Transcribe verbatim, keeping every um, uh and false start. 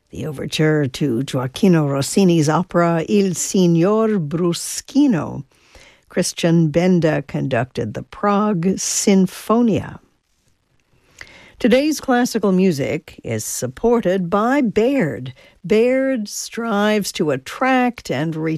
The overture to Gioacchino Rossini's opera Il Signor Bruschino. Christian Benda conducted the Prague Sinfonia. Today's classical music is supported by Baird. Baird strives to attract and retain